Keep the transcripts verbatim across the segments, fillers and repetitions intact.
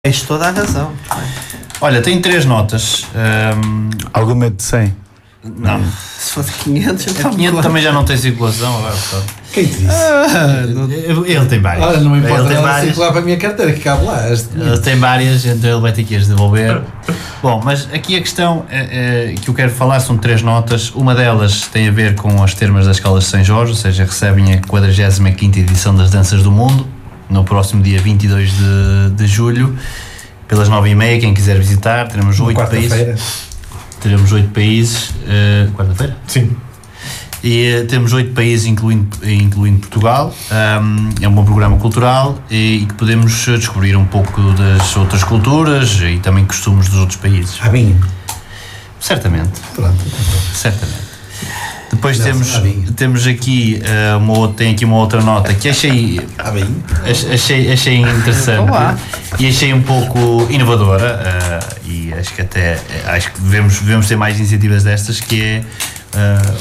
Tens toda a razão. Olha, tenho três notas. Um... Alguma de cem? Não. Se for de quinhentos, então quinhentos também já não tem circulação agora. Quem te disse? Ah, não... Ele tem várias. Olha, não me importa ele tem nada várias. circular para a minha carteira, que cabe lá. Ele tem várias, então ele vai ter que as devolver. Bom, mas aqui a questão é, é, que eu quero falar são três notas. Uma delas tem a ver com as termas das Caldas de São Jorge, ou seja, recebem a quadragésima quinta edição das Danças do Mundo, no próximo dia vinte e dois de, de julho, pelas nove e meia. Quem quiser visitar, teremos oito países. Teremos oito países. Uh, quarta-feira? Sim. E uh, temos oito países, incluindo, incluindo Portugal. Um, é um bom programa cultural e, e que podemos descobrir um pouco das outras culturas e também costumes dos outros países. Ah, bem. Certamente. Pronto. Certamente. Depois Não, temos, ah, temos aqui, uh, uma outra, tem aqui uma outra nota que achei, Ah, bem. achei, achei interessante Olá. e achei um pouco inovadora, uh, e acho que até acho que devemos, devemos ter mais iniciativas destas, que é uh,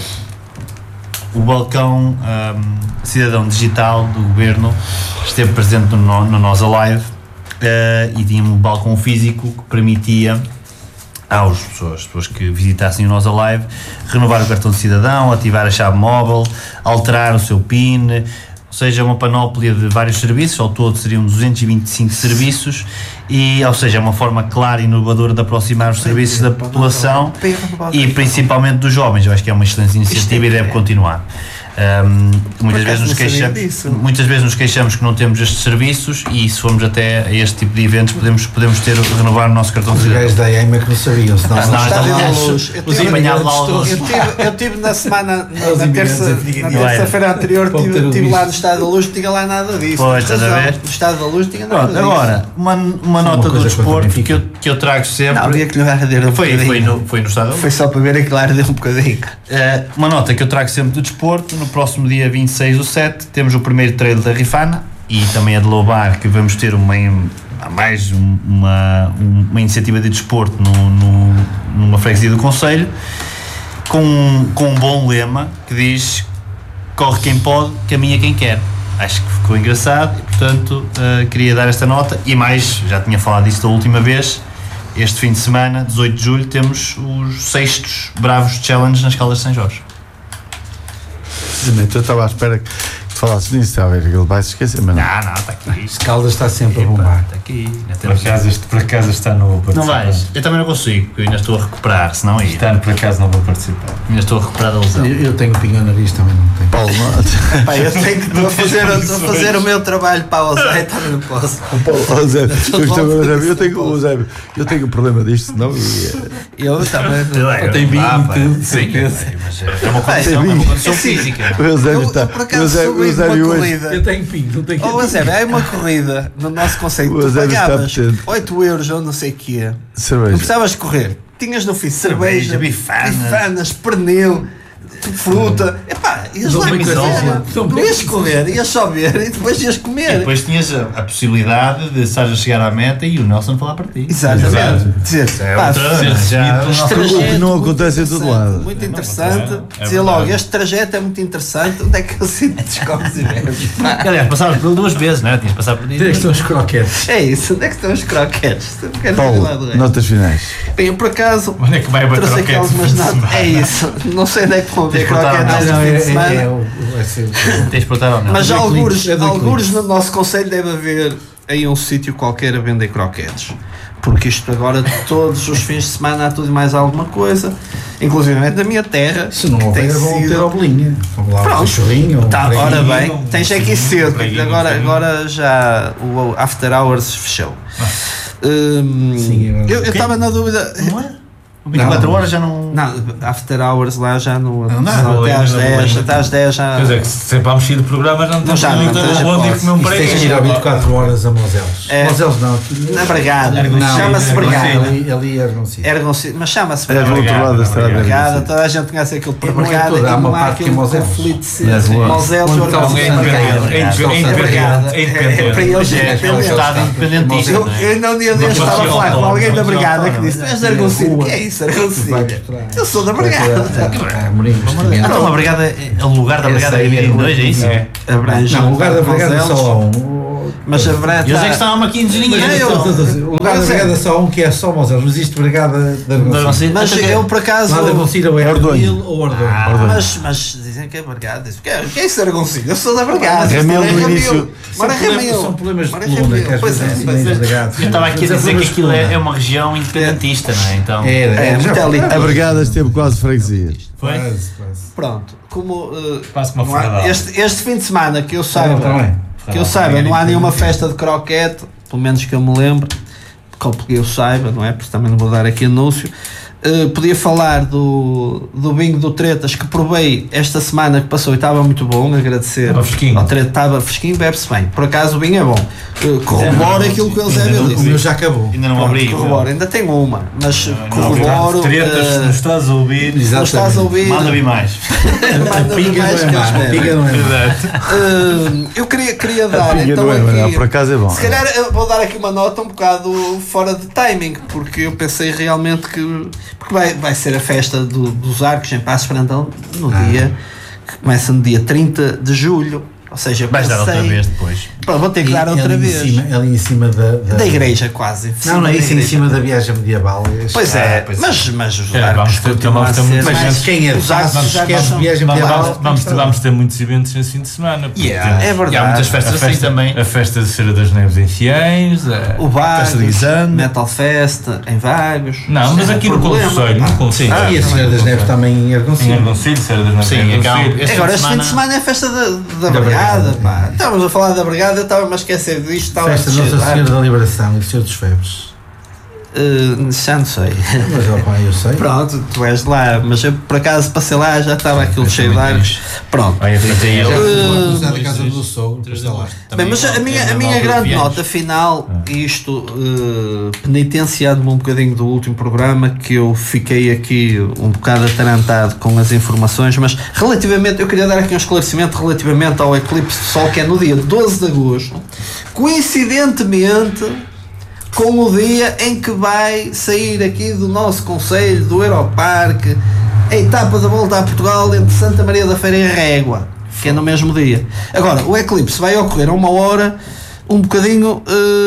o balcão um, cidadão digital do governo. Esteve presente no, no Nós Alive, uh, e tinha um balcão físico que permitia às pessoas, pessoas que visitassem o Nós Alive renovar o cartão de cidadão, ativar a chave móvel, alterar o seu PIN, ou seja, uma panóplia de vários serviços. Ao todo seriam duzentos e vinte e cinco serviços e, ou seja, é uma forma clara e inovadora de aproximar os serviços da população e principalmente dos jovens. Eu acho que é uma excelente iniciativa e deve continuar. Um, muitas, vezes nos queixamos, muitas vezes nos queixamos que não temos estes serviços e se formos até a este tipo de eventos podemos, podemos ter, renovar o nosso cartão de Os cidadão. gajos da E M é que não sabiam, senão Ah, não, não, estavam então, lá. não. luz. Eu Os tive- embanhados lá eu aos- tive, eu tive na semana, na, Os na terça, imigrantes na antigos. terça-feira anterior, Pode ter tive, o tive visto. lá no Estado da Luz, não tinha lá nada disso. Pois, Tens estás a razão. ver? No Estado da Luz não tinha nada Pronto, disso. agora, uma, uma nota do coisa desporto contra o que eu, que eu trago sempre. Não, havia que lhe arder um foi, bocadinho. foi, no, foi no Estado. Foi só para ver aquilo arder um bocadinho. Uh, uma nota que eu trago sempre do desporto: no próximo dia vinte e seis do sete temos o primeiro trail da Rifana e também a de Loubar, que vamos ter uma, mais uma, uma iniciativa de desporto no, no, numa freguesia do Conselho, com, com um bom lema que diz: corre quem pode, caminha quem quer. Acho que ficou engraçado e, portanto, uh, queria dar esta nota. E mais, já tinha falado disso da última vez, este fim de semana, dezoito de julho, temos os sextos Bravos Challenge nas Caldas de São Jorge. Eu estava à espera que falasses nisso, está a ver? Ele vai se esquecer, mas não. Não, não, está aqui. Esse Caldas está sempre a bombar. Está aqui. Por acaso, este, por acaso está no vou Não participar. vais? Eu também não consigo, porque eu ainda estou a recuperar, senão ia. Este ano, por acaso, não vou participar. Ainda estou a recuperar da lesão. Eu, eu tenho pinho no nariz, também não tenho. Paulo, não. Pá, eu tenho que estou a fazer, estou a fazer o meu trabalho para o Zé, também não posso. Paulo, oh, Zé, eu, estou, Zé, eu tenho, oh, Zé, eu tenho um problema disto, não? Eu também. Eu tenho vinho ah, pá, tudo, sim, certeza. mas é uma condição, é uma condição Assim, física. O Eusébio Eu, está. eu, por O acaso, Eusébio- o subi de uma Eusébio hoje. corrida. Eu tenho pinho, não tenho Oh, Zé, há uma corrida no nosso conceito. O Tu Eusébio está pagavas potente. oito euros ou não sei o quê. Não Cerveja. precisavas correr. Tinhas no fim cerveja, Cerveja, bifanas. bifanas, pernil, fruta. Epá, ias lá Dão-me comer. coisa, dão-me Não ias correr, ias só ver e depois ias E comer. depois tinhas a, a possibilidade de estares a chegar à meta e o Nelson falar para ti. Exatamente. Dizer, É pá, outra- este já- trajeto não muito acontece em todo interessante, lado. Muito É, não interessante. acontece, é Dizer verdade. logo, este trajeto é muito interessante. Onde é que eu sinto descomes e bebes? Aliás, passavas por ele duas vezes, não é? Tinhas de passar por Onde é que ti. estão os croquetes? É isso, onde é que estão os croquetes? Eu quero Paulo, falar do resto. notas finais. Bem, eu por acaso Onde é que vai bater trouxe aqui croquetes algumas no fim de notas. semana? É isso, não sei onde é que vão ver Tens de cortar croquetes a este Não, fim é, de é, semana. é, o- vai ser. Tens de portar ou não? Mas do alguns, Eclipse, é do alguns Eclipse. no nosso conselho deve haver aí um sítio qualquer a vender croquetes. Porque isto agora, todos os fins de semana, há tudo e mais alguma coisa, inclusive da minha terra. Se não que houver, tem vão sido- ter a bolinha. Vamos lá, um Pronto. cachorrinho. Tá, um ora franguinho. bem, tens aqui cedo, porque agora, agora já o After Hours fechou. Hum, Sim, agora- eu estava na dúvida. Não é? vinte e quatro Não. horas já não. Não, After Hours lá já no. Não dá. só até às Não, dez, não, até às dez já. Quer dizer, que sempre há mexer de programa, não Não temos já, não muito tens a onde hipótese. comer um Isto tens que ir a vinte e quatro horas a Moselos. É. Moselos não. aqui- Na Brigada, Não, chama-se é- Brigada. Ali, ali é Ergoncito. Ergoncito, mas chama-se É do Brigada. outro lado da estrada. Brigada, toda a gente conhece aquilo por É, não é Brigada, toda, há aquilo uma lá, parte que é aquilo Moselos. conflito de Mas, ser. boa. Moselos, Onde Orgão, está o é independente, Brigada. é independente, É Brigada. é independente. É para eles É, é é um independente. Estado independentista. Eu, não é? eu ainda um dia deste Não, estava a falar com não, alguém não, da não, Brigada não, que disse: Tu és de não, Argoncito? O rua. que é isso, Vai Argoncito? mostrar. Eu sou da Brigada. Ah, Mourinho, Então a brigada, é o lugar da brigada é Esse aí é dividido em dois, é isso? É. Abrange. Não, o lugar da Brigada Moselos. só há um. mas haverá. E eles é que estão há quinze ninguém. Mas eu- O lugar da Mas é- brigada só há um que é só Mozelos, não existe brigada de Argoncilha. Mas eu por acaso. Lá de Argoncilha ou é Ordonho. Ardil ou Ordonho. Ah, Mas, mas dizem que é Brigada. Diz, O que é, o que é isso, Aragoncilho? Eu sou da Brigada. Ramelo Isto no é Ramelo. início. São Mara problemas- Ramelo. São problemas de Mara coluna, Ramelo. que às Pois vezes é, é pois é. desligados. Eu estava aqui a Mas é dizer que problemas de aquilo é, coluna. é uma região independentista, não é? Então, É, É, é, já muito ali. A Brigada esteve quase freguesia. foi? Quase, quase. Pronto, como. uh, Quase como uma não há- ferradada. este, este fim de semana que eu Tá saiba. bom, tá bem. Que eu saiba, não há nenhuma festa de croquete, pelo menos que eu me lembre, que eu saiba, não é? Porque também não vou dar aqui anúncio. Uh, podia falar do, do bingo do Tretas que provei esta semana que passou e estava muito bom, agradecer Estava fresquinho. ao Treta, estava fresquinho, bebe-se bem, por acaso o bingo é bom, uh, corrobora aquilo que o Eusébio O disse. meu já acabou. Ainda não Pronto, abri. corrobora, ainda tenho uma, mas corroboro, Tretas, uh, nos estás a ouvir. não estás a ouvir, Manda vir mais. manda-me Pinga mais não que é eles má. bebem. Pinga não é má. Uh, eu queria, queria dar Pinga então não é, não, aqui, por acaso é bom. se calhar eu vou dar aqui uma nota um bocado fora de timing, porque eu pensei realmente que porque vai, vai ser a festa do- dos arcos em Passos Ferrandão no dia que começa no dia trinta de julho, ou seja, Vais dar outra pensei- vez depois. Pá, vou ter que dar E outra ali em vez cima- Ali em cima da... da- da igreja quase Não, não é da isso em igreja. cima da viagem medieval. Pois Ah, é, pois é. mas, mas os É, arcos vamos ter- continuam vamos ter a ser muita mais- Mas quem é de os arcos Passos já esquece são- viagem Vamos, medieval. vamos, vamos ter, vamos ter muitos eventos nesse fim de semana. porque Yeah. temos É verdade. E há muitas a festas assim festa, também. a festa de Cera das Neves em Fiéis, a- o Vagos, Festa de Guisando. Metal Fest em Vagos. Não, mas Sem aqui no problema. Conselho, no Conselho. E a Senhora das Neves também em Em Argoncilha. Argoncilho, Cera das Neves Sim, em acaba- Argoncilho. Este Agora, fim de este fim de semana- semana é festa da, da, Da Brigada, Brigada. pá. Estávamos a falar da Brigada, eu estava-me a esquecer disto, estava Festa a de Nossa descer. Senhora da Liberação e do Senhor dos Febres. Uh, já não sei. Mas, ó, pá, eu sei. Pronto, tu és lá, mas eu por acaso passei lá, já estava aquilo cheio de arcos. Pronto. Vai a festa aí. Já Uh, fui lá cruzar a casa do sogro, está lá. Bem, mas a minha, a minha grande nota final, e isto uh, penitenciando-me um bocadinho do último programa, que eu fiquei aqui um bocado atarantado com as informações, mas relativamente, eu queria dar aqui um esclarecimento relativamente ao eclipse de sol, que é no dia doze de agosto, coincidentemente com o dia em que vai sair aqui do nosso concelho, do Europarque, a etapa da volta a Portugal entre Santa Maria da Feira e Régua, que é no mesmo dia. Agora, o eclipse vai ocorrer a uma hora um bocadinho...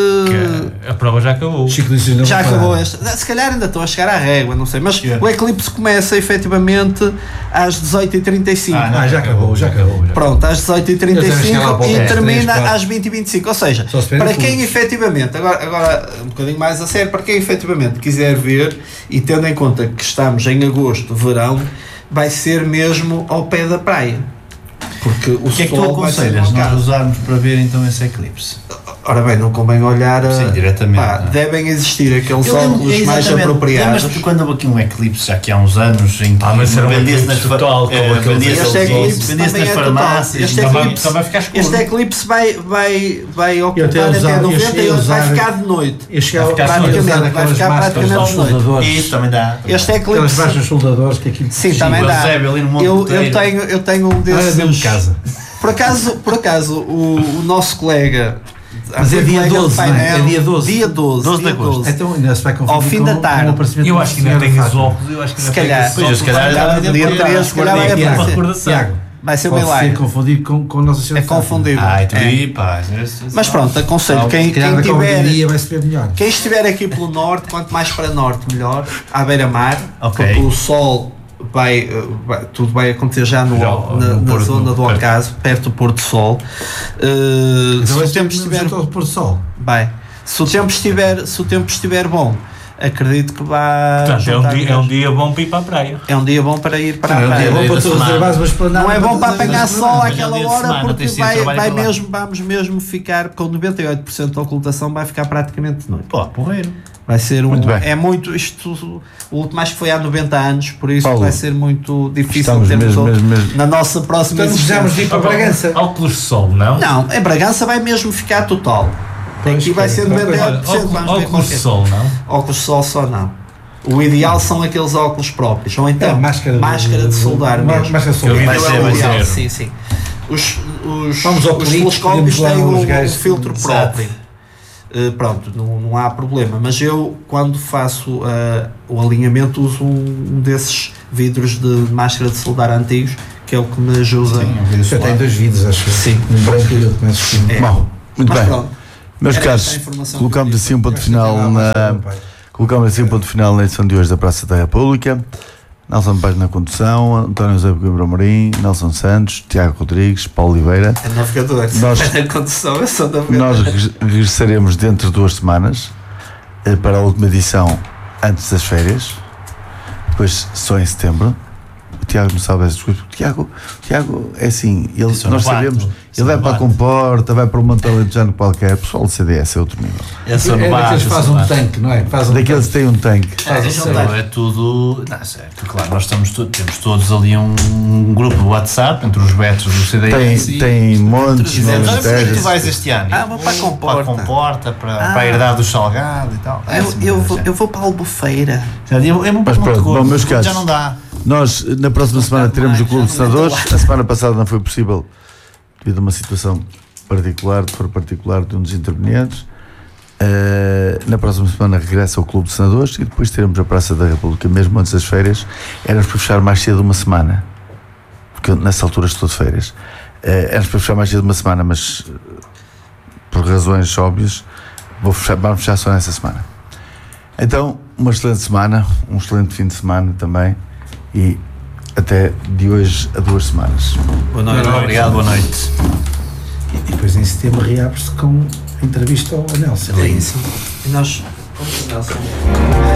uh, Que a prova já acabou. Chico disse não já vou acabou parar. esta. Se calhar ainda estou a chegar à régua, não sei. Mas Yeah. o eclipse começa efetivamente às dezoito e trinta e cinco. Ah, não, Ah, já acabou, já acabou. já. Pronto, às dezoito e trinta e Eu já cheguei lá cinco para o e três, termina quatro. às vinte e vinte e cinco. Ou seja, Só se vê para no quem fundo. efetivamente, agora, agora um bocadinho mais a sério, para quem efetivamente quiser ver, e tendo em conta que estamos em agosto, verão, vai ser mesmo ao pé da praia. Porque o, O que é que tu sol vai ser aconselhas nós marcado. usarmos para ver então esse eclipse? Ora bem, não convém olhar a, Sim, diretamente, pá, não é? devem existir aqueles Eu lembro- óculos mais exatamente, apropriados. lembras-te quando houve aqui um eclipse, já que há uns anos, em que Ah, mas era um vendia-se eclipse fa- total, com eh, aqueles- vendia-se Este aos- eclipse vendia-se também nas é total. farmácias. Este Então vai, eclipse- então vai ficar escuro. Este eclipse vai, vai, vai ocupar até até, usar- eu noventa cheguei e a oito, vai usar- ficar de noite. Eu cheguei Vai ficar a praticamente, usar vai aquelas ficar máscaras praticamente aos de noite. soldadores. Isso também dá. Este Aquelas eclipse, máscaras soldadores que aquilo... sim, Sim, também o dá. Eusébio ali no Monte Eu, eu, Inteiro. tenho, eu tenho um Ah, é desses. mesmo casa. Por acaso, por acaso o, o nosso colega. Mas é o dia colega do doze, não é? painel, É dia doze. Dia doze. doze de dia agosto. doze. Então ainda se vai confundir Ao fim com, da tarde. com o aparecimento Eu da acho que ainda Senhora tenho os Fátima. óculos, eu acho que Se ainda calhar. tenho os Pois, eu se calhar óculos. já Vai dar dia para- três, se calhar vai para- aparecer. para recordação. Tiago, Vai ser um pode milagre. ser confundido com, com Nossa É Senhora de Fátima. confundível. Ai, tu É. vi, pá. isso- Mas pronto, aconselho. Quem, Se calhar quem na tiver. calmaria vai se ver melhor. Quem estiver aqui pelo norte, quanto mais para norte, melhor, à beira-mar, Ok. porque o sol vai, eh, vai- tudo vai acontecer já, no, Já, na, no na Porto, zona no- do perto. ocaso, perto do Porto do Sol. Eh, Então se vai o ser tempo mesmo estiver junto ao pôr do sol. vai, se o tempo estiver, se o tempo estiver bom, acredito que vai. Portanto, é um, juntar dia, é um mesmo. dia bom para ir para a praia. É um dia bom para ir para Não, a é um praia. dia bom da para tu semana. reservares uma esplanada. Não é bom para fazer apanhar as sol esplanada. àquela dia de hora, semana, porque tens de ir vai, trabalhar vai para lá. mesmo, vamos mesmo ficar com noventa e oito por cento de ocultação, vai ficar praticamente de noite. Pô, porreiro. Vai ser um. Muito bem. É muito. Isto, o último acho que foi há noventa anos, por isso Paulo, vai ser muito difícil estamos termos mesmo, outro mesmo, mesmo. na nossa próxima Então precisamos de ir existência. para Bragança. Óculos de sol, não? Não, em Bragança vai mesmo ficar total. Aqui vai ser noventa e oito por cento. Olha, Vamos ver óculos de qualquer. sol, não? Óculos de sol só não. O ideal são aqueles óculos próprios. Ou então É, máscara de- máscara de soldar Ma- mesmo. máscara de Eu vi soldar. Vai Aquilo ser, é o vai ideal, ser. sim, sim. Os, os, Vamos ao os Clique, telescópios pedimos lá têm aos um, um gajos. filtro Exato. próprio. Uh, pronto, não, não há problema. Mas eu, quando faço uh, o alinhamento, uso um, um desses vidros de máscara de soldar antigos, que é o que me ajuda. Sim, um vídeo Já tem solar. dois vídeos, acho. Sim. Um branco e outro mais escuro. É. Bom, Muito Mas bem. pronto. Meus Era caros, esta a informação colocamos que eu assim um ponto Acho final que não, na. mas, pai. Colocamos assim um ponto final na edição de hoje da Praça da República. Nelson Paz na condução, António José Coimbra Amorim, Nelson Santos, Tiago Rodrigues, Paulo Oliveira. É navegador. Nós- Se vai na condução, eu sou navegador. Nós re- regressaremos dentro de duas semanas eh, para a última edição antes das férias, depois só em setembro. O Tiago não sabe essas coisas. O Tiago, o Tiago é assim, ele, Isso é nós novato. sabemos, Isso ele é vai para a novato. Comporta, vai para o Montão Alentejano qualquer. O pessoal do C D S é outro nível. Eu sou É no bar, daqueles que faz um tanque, não é? Faz um Daqueles que têm um tanque. É, Faz é, um é tudo. Não, certo, claro, nós estamos to- temos todos ali um, um grupo de WhatsApp entre os betos do C D S Tem, e tem montes, dizemos: olha, montes para onde é que tu de vais este ano? Ah, vou para a Comporta. Para a Comporta, para, Ah. para a Herdade do Salgado e tal. É Eu, assim, eu, mas vou, já- eu vou para a Albufeira. já- Eu, eu, Mas pronto, bom, meus caros. já não dá. Nós, na próxima semana, teremos o Clube de Senadores. A semana passada não foi possível, devido a uma situação particular, de foro particular de um dos intervenientes. Uh, na próxima semana regressa ao Clube de Senadores e depois teremos a Praça da República, mesmo antes das férias. Éramos para fechar mais cedo uma semana, porque eu, nessa altura estou de férias. Uh, éramos para fechar mais cedo uma semana, mas uh, por razões óbvias, vou fechar, vamos fechar só nessa semana. Então, uma excelente semana, um excelente fim de semana também. E até de hoje a duas semanas. Boa noite. Obrigado, boa noite. E depois em setembro reabre-se com a entrevista ao Nelson. É isso. E nós. Vamos, Nelson.